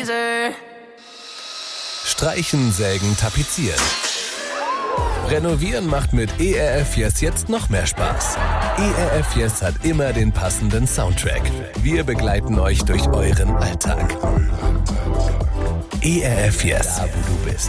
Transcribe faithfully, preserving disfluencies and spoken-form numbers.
easy. Streichen, sägen, tapezieren. Renovieren macht mit E R F Yes jetzt noch mehr Spaß. E R F Yes hat immer den passenden Soundtrack. Wir begleiten euch durch euren Alltag. E R F Yes, da wo du bist.